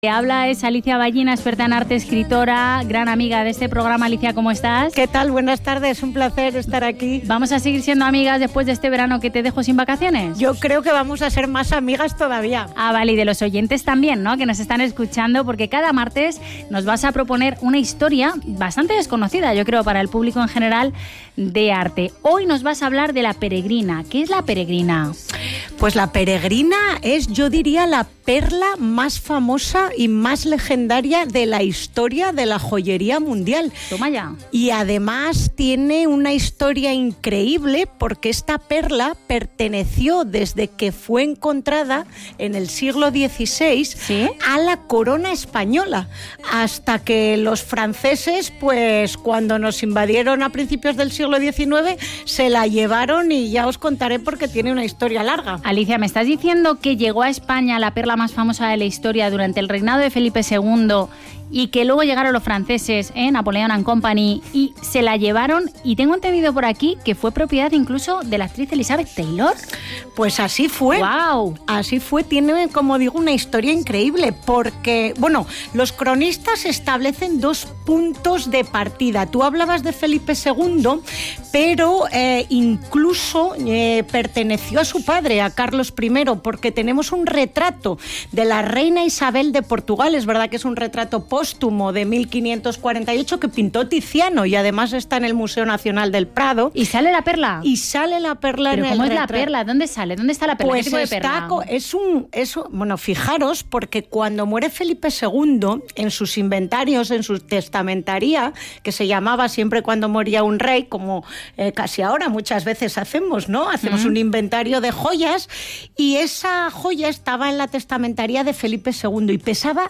Habla es Alicia Ballina, experta en arte, escritora, gran amiga de este programa. Alicia, ¿cómo estás? ¿Qué tal? Buenas tardes, un placer estar aquí. ¿Vamos a seguir siendo amigas después de este verano que te dejo sin vacaciones? Yo creo que vamos a ser más amigas todavía. Ah, vale, y de los oyentes también, ¿no? Que nos están escuchando, porque cada martes nos vas a proponer una historia bastante desconocida, yo creo, para el público en general, de arte. Hoy nos vas a hablar de La Peregrina. ¿Qué es La Peregrina? Pues La Peregrina es, yo diría, la perla más famosa y más legendaria de la historia de la joyería mundial. Toma ya. Y además tiene una historia increíble porque esta perla perteneció desde que fue encontrada en el siglo XVI, ¿sí?, a la corona española, hasta que los franceses, pues cuando nos invadieron a principios del siglo XIX, se la llevaron y ya os contaré porque tiene una historia larga. Alicia, ¿me estás diciendo que llegó a España la perla más famosa de la historia durante el reinado de Felipe II y que luego llegaron los franceses, Napoleon and Company, y se la llevaron? Y tengo entendido por aquí que fue propiedad incluso de la actriz Elizabeth Taylor. Pues así fue. ¡Wow! Así fue. Tiene, como digo, una historia increíble porque, bueno, los cronistas establecen dos puntos de partida. Tú hablabas de Felipe II, pero incluso perteneció a su padre, a Carlos I, porque tenemos un retrato de la reina Isabel de Portugal. Es verdad que es un retrato póstumo de 1548 que pintó Tiziano y además está en el Museo Nacional del Prado. ¿Y sale la perla? Y sale la perla. ¿Pero en cómo el es retrato. La perla? ¿Dónde sale? ¿Dónde está la perla? Pues ¿Qué tipo de perla? Bueno, fijaros, porque cuando muere Felipe II, en sus inventarios, en su testamentaría, que se llamaba siempre cuando moría un rey, como casi ahora muchas veces hacemos, ¿no? Hacemos un inventario de joyas, y esa joya estaba en la testamentaría de Felipe II y pesaba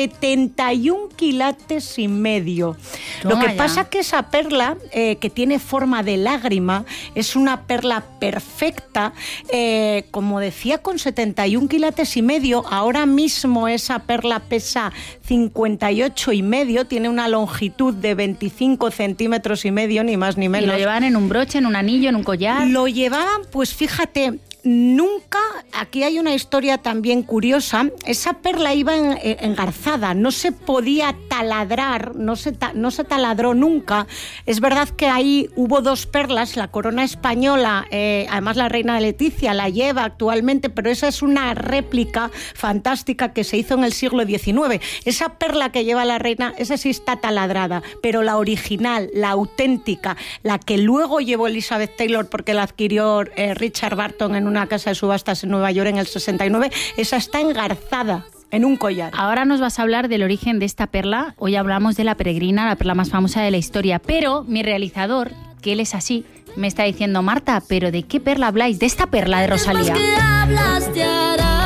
71 quilates y medio. Toma Lo que ya. pasa que esa perla, que tiene forma de lágrima, es una perla perfecta, como decía, con 71 quilates y medio. Ahora mismo esa perla pesa 58 y medio, tiene una longitud de 25 centímetros y medio, ni más ni menos. ¿Y lo llevaban en un broche, en un anillo, en un collar? Lo llevaban, pues fíjate, nunca, aquí hay una historia también curiosa, esa perla iba engarzada, no se podía taladrar, no se taladró nunca. Es verdad que ahí hubo dos perlas, la corona española, además la reina Leticia la lleva actualmente, pero esa es una réplica fantástica que se hizo en el siglo XIX. Esa perla que lleva la reina, esa sí está taladrada, pero la original, la auténtica, la que luego llevó Elizabeth Taylor porque la adquirió Richard Barton en una casa de subastas en Nueva York en el 69, esa está engarzada en un collar. Ahora nos vas a hablar del origen de esta perla. Hoy hablamos de La Peregrina, la perla más famosa de la historia. Pero mi realizador, que él es así, me está diciendo: Marta, ¿pero de qué perla habláis? De esta perla de Rosalía. Que hablas te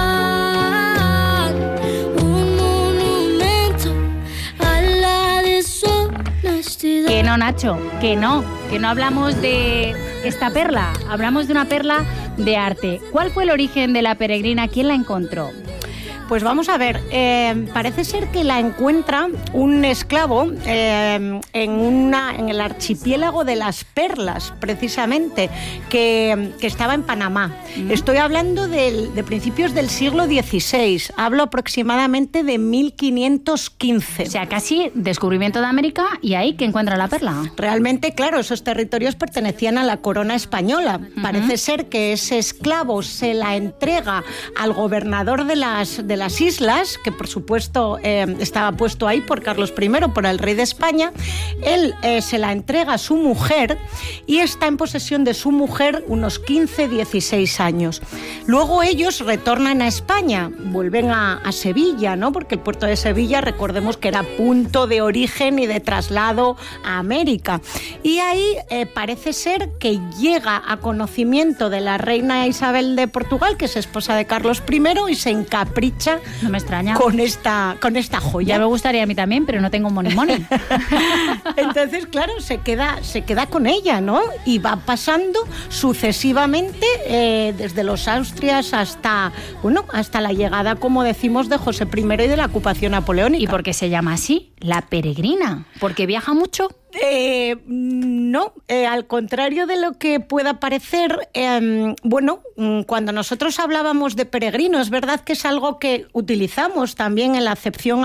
harán un monumento a la deshonestidad. Que no, Nacho, que no hablamos de esta perla, hablamos de una perla de arte. ¿Cuál fue el origen de La Peregrina? ¿Quién la encontró? Pues vamos a ver, parece ser que la encuentra un esclavo en el archipiélago de las Perlas, precisamente, que estaba en Panamá. Estoy hablando de principios del siglo XVI, hablo aproximadamente de 1515. O sea, casi descubrimiento de América, y ahí que encuentra la perla. Realmente, claro, esos territorios pertenecían a la corona española. Parece ser que ese esclavo se la entrega al gobernador de las islas, que por supuesto estaba puesto ahí por Carlos I, por el rey de España. Él se la entrega a su mujer y está en posesión de su mujer unos 15, 16 años. Luego ellos retornan a España, vuelven a Sevilla, ¿no? Porque el puerto de Sevilla, recordemos que era punto de origen y de traslado a América. Y ahí parece ser que llega a conocimiento de la reina Isabel de Portugal, que es esposa de Carlos I, y se encapricha No me extraña. con esta joya. Ya me gustaría a mí también, pero no tengo money. Entonces, claro, se queda con ella, ¿no? Y va pasando sucesivamente desde los Austrias hasta la llegada, como decimos, de José I y de la ocupación napoleónica. ¿Y por qué se llama así? La Peregrina. ¿Porque viaja mucho? No, al contrario de lo que pueda parecer, cuando nosotros hablábamos de peregrino, es verdad que es algo que utilizamos también en la acepción